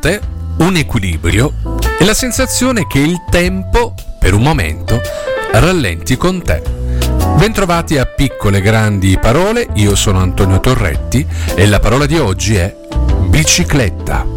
note, un equilibrio e la sensazione che il tempo, per un momento, rallenti con te. Bentrovati a Piccole Grandi Parole, io sono Antonio Torretti e la parola di oggi è bicicletta.